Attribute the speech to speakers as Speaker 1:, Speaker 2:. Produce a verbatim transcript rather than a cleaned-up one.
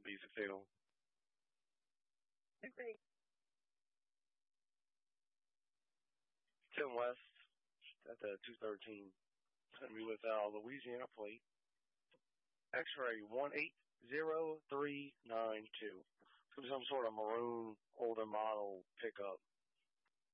Speaker 1: be fatal.
Speaker 2: Agreed.
Speaker 1: ten West at the two thirteen. It's going to be with our Louisiana plate. X-ray one eight zero three nine two. It's going to be some sort of maroon older model pickup.